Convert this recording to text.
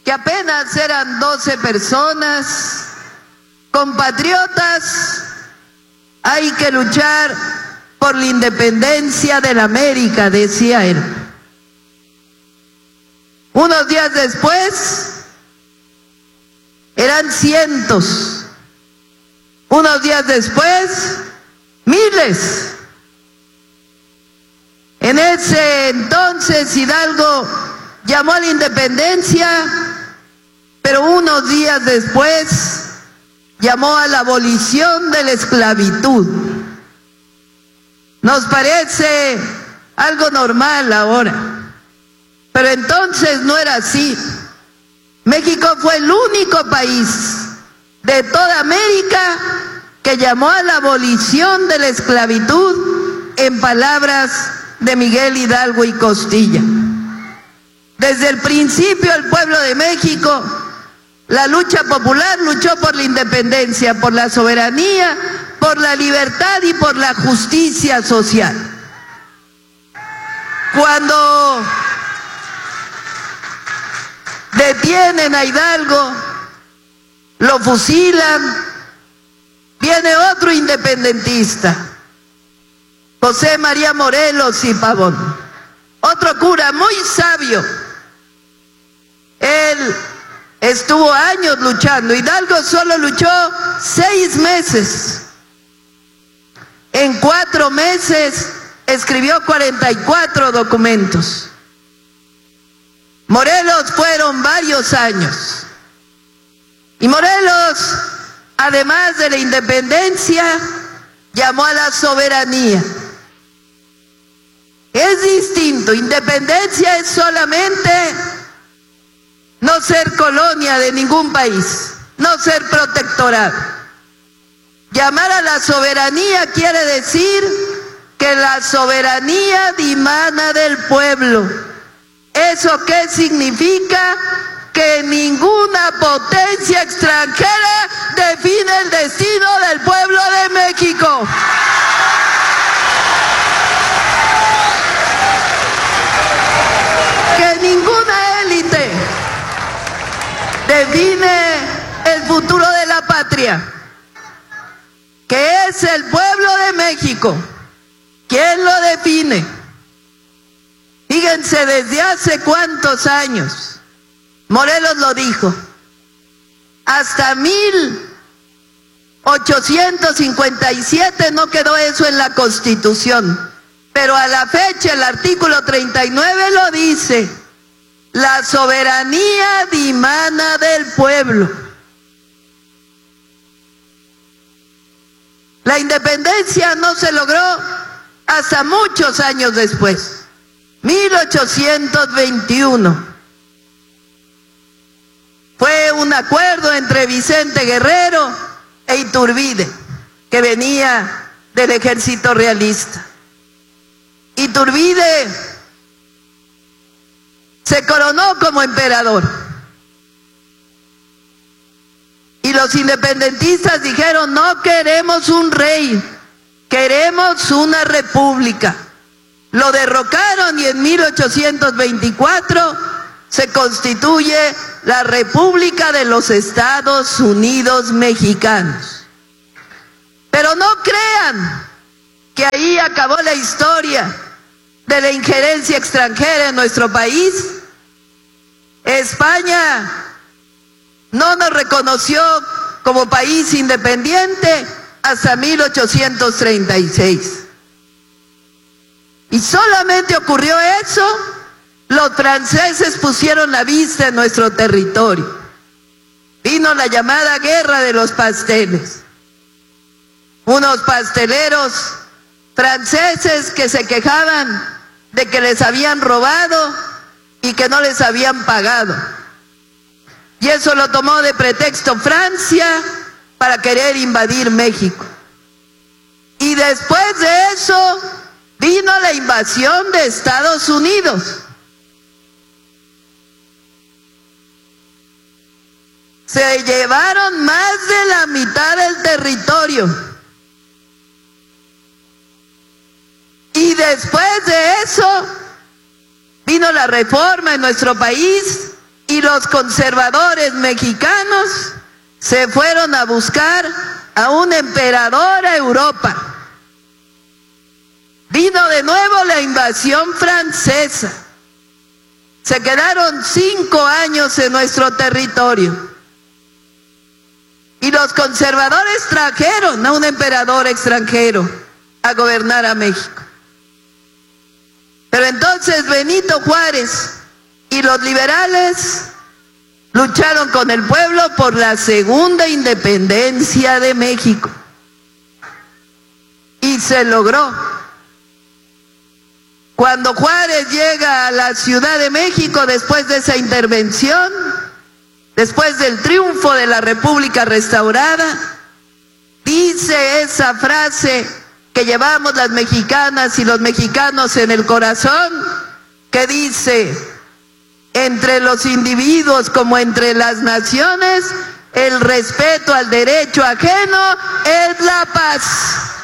que apenas eran 12 personas, compatriotas, hay que luchar por la independencia de la América, decía él. Unos días después, eran cientos. Unos días después, miles. En ese entonces Hidalgo llamó a la independencia, pero unos días después llamó a la abolición de la esclavitud. Nos parece algo normal ahora, pero entonces no era así. México fue el único país de toda América que llamó a la abolición de la esclavitud en palabras de Miguel Hidalgo y Costilla. Desde el principio el pueblo de México, la lucha popular luchó por la independencia, por la soberanía, por la libertad y por la justicia social. Cuando detienen a Hidalgo, lo fusilan, viene otro independentista, José María Morelos y Pavón, otro cura muy sabio. Él estuvo años luchando. Hidalgo solo luchó 6 meses. En 4 meses escribió 44 documentos. Morelos fueron varios años. Y Morelos, además de la independencia, llamó a la soberanía. Es distinto. Independencia es solamente no ser colonia de ningún país, no ser protectorado. Llamar a la soberanía quiere decir que la soberanía dimana del pueblo. ¿Eso qué significa? Que ninguna potencia extranjera define el destino del pueblo de México. Que ninguna élite define el futuro de la patria, que es el pueblo de México quien lo define. Fíjense, desde hace cuántos años, Morelos lo dijo, hasta 1857 no quedó eso en la Constitución, pero a la fecha el artículo 39 lo dice: la soberanía dimana del pueblo. La independencia no se logró hasta muchos años después, 1821. Fue un acuerdo entre Vicente Guerrero e Iturbide, que venía del ejército realista. Iturbide se coronó como emperador. Y los independentistas dijeron: no queremos un rey, queremos una república. Lo derrocaron y en 1824 se constituye la República de los Estados Unidos Mexicanos. Pero no crean que ahí acabó la historia de la injerencia extranjera en nuestro país. España no nos reconoció como país independiente hasta 1836. Y solamente ocurrió eso, los franceses pusieron la vista en nuestro territorio. Vino la llamada Guerra de los Pasteles. Unos pasteleros franceses que se quejaban de que les habían robado y que no les habían pagado. Y eso lo tomó de pretexto Francia para querer invadir México. Y después de eso vino la invasión de Estados Unidos. Se llevaron más de la mitad del territorio. Y después de eso vino la reforma en nuestro país y los conservadores mexicanos se fueron a buscar a un emperador a Europa. Vino de nuevo la invasión francesa. Se quedaron 5 años en nuestro territorio. Y los conservadores trajeron a un emperador extranjero a gobernar a México. Pero entonces Benito Juárez y los liberales lucharon con el pueblo por la segunda independencia de México. Y se logró. Cuando Juárez llega a la Ciudad de México después de esa intervención, después del triunfo de la República restaurada, dice esa frase que llevamos las mexicanas y los mexicanos en el corazón, que dice: entre los individuos como entre las naciones, el respeto al derecho ajeno es la paz.